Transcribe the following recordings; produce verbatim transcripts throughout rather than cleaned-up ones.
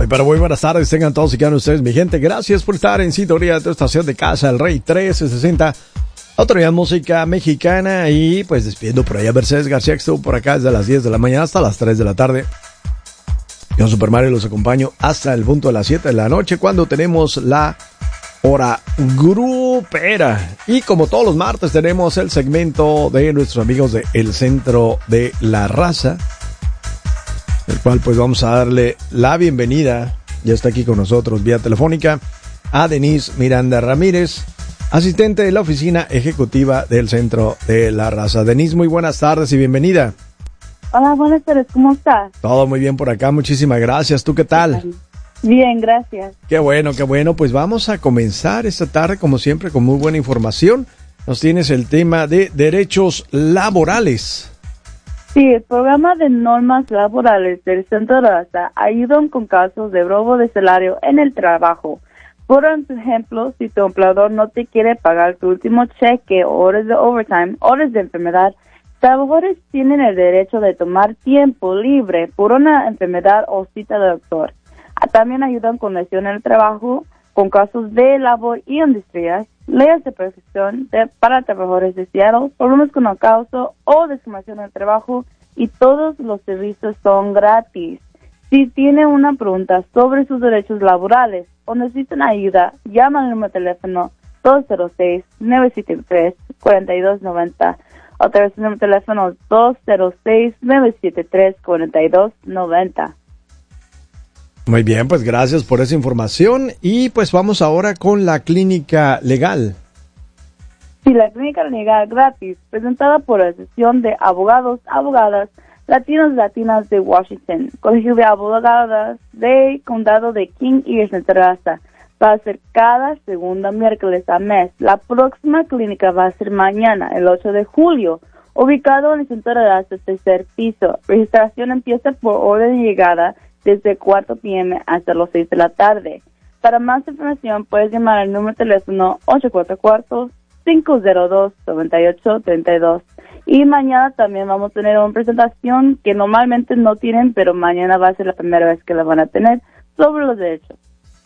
Pero muy buenas tardes, tengan todos y cada uno de ustedes, mi gente. Gracias por estar en sintonía de tu estación de casa, el Rey trece sesenta, Autoridad Música Mexicana. Y pues despidiendo por allá Mercedes García, que estuvo por acá desde las diez de la mañana hasta las tres de la tarde. Yo, Super Mario, los acompaño hasta el punto de las siete de la noche, cuando tenemos la hora grupera. Y como todos los martes tenemos el segmento de nuestros amigos de El Centro de la Raza, el cual pues vamos a darle la bienvenida, ya está aquí con nosotros vía telefónica, a Denise Miranda Ramírez, asistente de la oficina ejecutiva del Centro de la Raza. Denise, muy buenas tardes y bienvenida. Hola, buenas tardes, ¿cómo estás? Todo muy bien por acá, muchísimas gracias. ¿Tú qué tal? Bien, gracias. Qué bueno, qué bueno. Pues vamos a comenzar esta tarde, como siempre, con muy buena información. Nos tienes el tema de derechos laborales. Sí, el programa de normas laborales del Centro de la Raza ayudan con casos de robo de salario en el trabajo. Por ejemplo, si tu empleador no te quiere pagar tu último cheque, horas de overtime, horas de enfermedad, trabajadores tienen el derecho de tomar tiempo libre por una enfermedad o cita de doctor. También ayudan con lesión en el trabajo, con casos de labor y industrias, leyes de protección de, para trabajadores de Seattle, problemas con acoso o discriminación en el trabajo, y todos los servicios son gratis. Si tiene una pregunta sobre sus derechos laborales o necesitan ayuda, llama al número de teléfono dos cero seis, nueve siete tres, cuatro dos nueve cero. Otra vez el número de teléfono dos cero seis, nueve siete tres, cuatro dos nueve cero. Muy bien, pues gracias por esa información. Y pues vamos ahora con la clínica legal. Sí, la clínica legal gratis, presentada por la Asociación de Abogados, Abogadas, Latinos y Latinas de Washington, Colegio de Abogadas de Condado de King y el Centro de la Raza. Va a ser cada segunda miércoles al mes. La próxima clínica va a ser mañana, el ocho de julio, ubicado en el Centro de la Raza, tercer piso. Registración empieza por orden de llegada desde cuatro p m hasta las seis de la tarde. Para más información puedes llamar al número de teléfono ocho cuatro cuatro, cinco cero dos, nueve ocho tres dos. Y mañana también vamos a tener una presentación que normalmente no tienen, pero mañana va a ser la primera vez que la van a tener, sobre los derechos.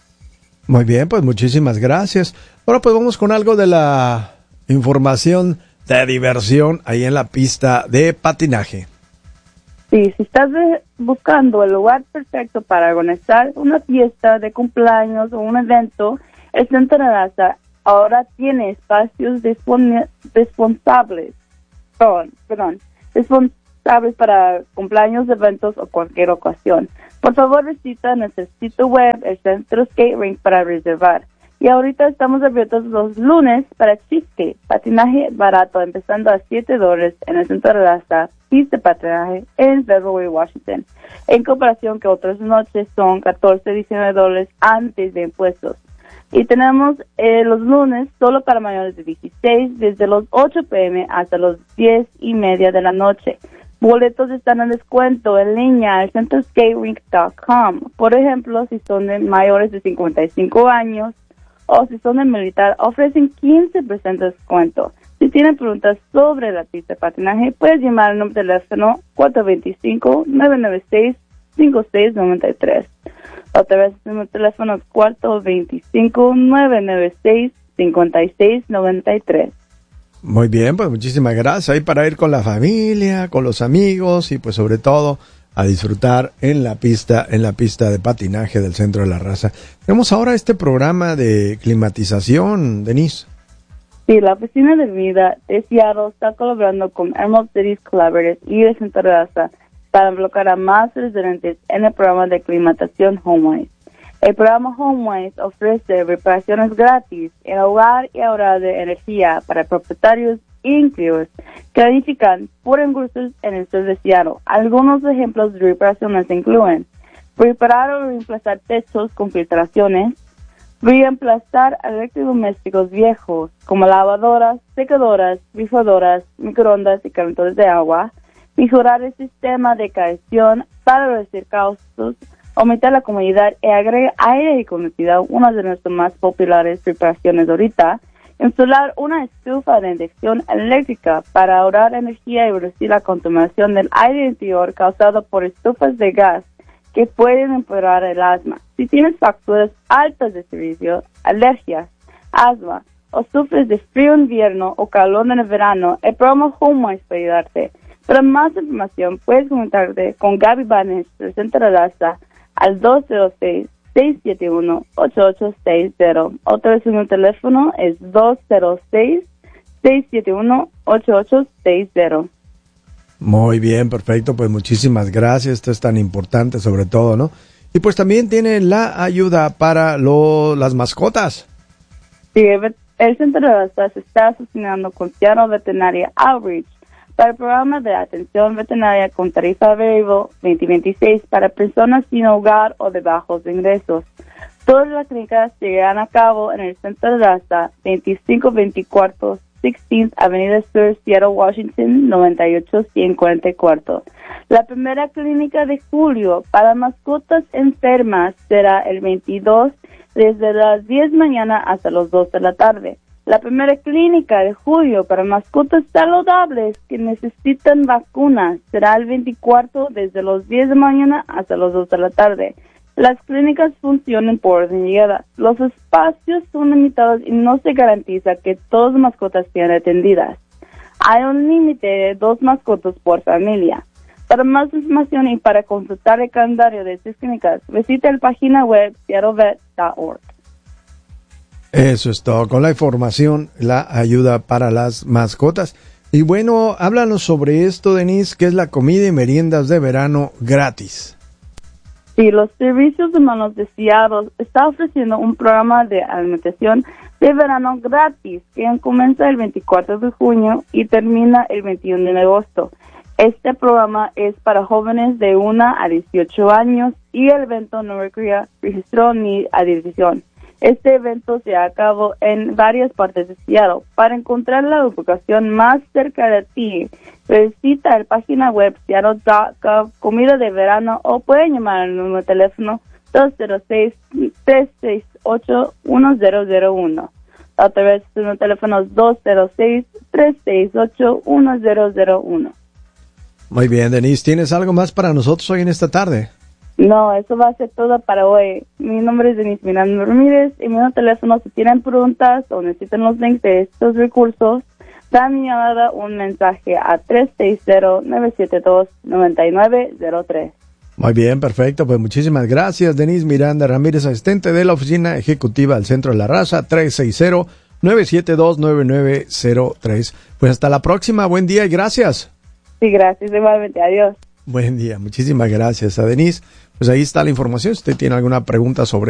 Muy bien, pues muchísimas gracias. Ahora pues vamos con algo de la información de diversión ahí en la pista de patinaje. Sí, si estás buscando el lugar perfecto para organizar una fiesta de cumpleaños o un evento, el Centro de la Raza ahora tiene espacios dispon- responsables, perdón, perdón, responsables para cumpleaños, eventos o cualquier ocasión. Por favor, visita nuestro sitio web, el Centro Skate Rink, para reservar. Y ahorita estamos abiertos los lunes para cheesecake, patinaje barato, empezando a siete dólares en el Centro de la Raza, pista de patinaje en Beverly, Washington. En comparación que otras noches son catorce, diecinueve dólares antes de impuestos. Y tenemos eh, los lunes solo para mayores de dieciséis, desde los ocho p m hasta los diez y media de la noche. Boletos están en descuento en línea al centro skate rink punto com. Por ejemplo, si son de mayores de cincuenta y cinco años o si son de militar, ofrecen quince por ciento de descuento. Si tienen preguntas sobre la pista de patinaje, puedes llamar al número de teléfono cuatro dos cinco, nueve nueve seis, cinco seis nueve tres. Otra vez el número de teléfono cuatro dos cinco, nueve nueve seis, cinco seis nueve tres. Muy bien, pues muchísimas gracias. Ahí para ir con la familia, con los amigos y pues sobre todo a disfrutar en la pista, en la pista de patinaje del Centro de la Raza. Tenemos ahora este programa de climatización, Denise. Sí, la Oficina de Vida de Seattle está colaborando con Emerald Cities Collaborative y el Centro de la Raza para enfocar a más residentes en el programa de climatización HomeWise. El programa HomeWise ofrece reparaciones gratis en hogar y ahorrar de energía para propietarios e inquilinos que edifican por recursos en el sur de Seattle. Algunos ejemplos de reparaciones incluyen reparar o reemplazar techos con filtraciones, reemplazar electrodomésticos viejos como lavadoras, secadoras, refrigeradoras, microondas y calentadores de agua, mejorar el sistema de calefacción para reducir costos, aumentar la comodidad y agregar aire acondicionado, una de nuestras más populares reparaciones ahorita, instalar una estufa de inducción eléctrica para ahorrar energía y reducir la contaminación del aire interior causado por estufas de gas que pueden empeorar el asma. Si tienes facturas altas de servicio, alergias, asma o sufres de frío en invierno o calor en el verano, el programa HomeWise puede ayudarte. Para más información, puedes contactarte con Gaby Banes del Centro de Raza al dos cero seis, seis siete uno, ocho ocho seis cero. Otra vez mi teléfono es dos cero seis, seis siete uno, ocho ocho seis cero. Muy bien, perfecto, pues muchísimas gracias, esto es tan importante sobre todo, ¿no? Y pues también tiene la ayuda para lo, las mascotas. Sí, el Centro de Raza se está asociando con Seattle Veterinaria Outreach para el programa de atención veterinaria con tarifa variable veinte veintiséis para personas sin hogar o de bajos ingresos. Todas las clínicas se llevarán a cabo en el Centro de Raza, veinticinco veinticuatro sexteenth Avenida Sur, Seattle, Washington, noventa y ocho mil ciento cuarenta y cuatro. La primera clínica de julio para mascotas enfermas será el veintidós, desde las diez de la mañana hasta las dos de la tarde. La primera clínica de julio para mascotas saludables que necesitan vacunas será el veinticuatro, desde las diez de la mañana hasta las dos de la tarde. Las clínicas funcionan por orden de llegada. Los espacios son limitados y no se garantiza que todas las mascotas sean atendidas. Hay un límite de dos mascotas por familia. Para más información y para consultar el calendario de estas clínicas, visita la página web seattle vet punto org. Eso es todo, con la información, la ayuda para las mascotas. Y bueno, háblanos sobre esto, Denise, que es la comida y meriendas de verano gratis. Sí, los servicios humanos de Seattle está ofreciendo un programa de alimentación de verano gratis que comienza el veinticuatro de junio y termina el veintiuno de agosto. Este programa es para jóvenes de uno a dieciocho años y el evento no requería registro ni adhesión. Este evento se acabó en varias partes de Seattle. Para encontrar la ubicación más cerca de ti, visita la página web seattle punto gov, comida de verano, o pueden llamar al número de teléfono dos cero seis, tres seis ocho, uno cero cero uno. Otra vez, el número de teléfono es dos cero seis, tres seis ocho, uno cero cero uno. Muy bien, Denise, ¿tienes algo más para nosotros hoy en esta tarde? No, eso va a ser todo para hoy. Mi nombre es Denise Miranda Ramírez y mi número de teléfono, si tienen preguntas o necesitan los links de estos recursos, dan mi llamada un mensaje a tres seis cero, nueve siete dos, nueve nueve cero tres. Muy bien, perfecto. Pues muchísimas gracias, Denise Miranda Ramírez, asistente de la Oficina Ejecutiva del Centro de la Raza, tres seis cero, nueve siete dos, nueve nueve cero tres. Pues hasta la próxima. Buen día y gracias. Sí, gracias. Igualmente. Adiós. Buen día. Muchísimas gracias a Denise. Pues ahí está la información. Si usted tiene alguna pregunta sobre